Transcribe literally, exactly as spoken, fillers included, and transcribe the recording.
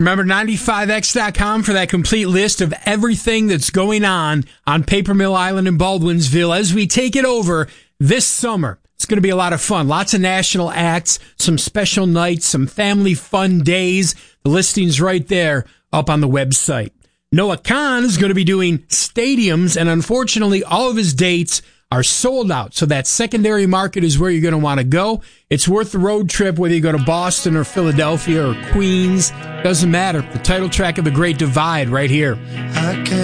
Remember ninety-five X dot com for that complete list of everything that's going on on Paper Mill Island in Baldwinsville as we take it over this summer. It's going to be a lot of fun. Lots of national acts, some special nights, some family fun days. The listing's right there up on the website. Noah Khan is going to be doing stadiums, and unfortunately, all of his dates are sold out. So that secondary market is where you're going to want to go. It's worth the road trip, whether you go to Boston or Philadelphia or Queens. Doesn't matter. The title track of The Great Divide right here.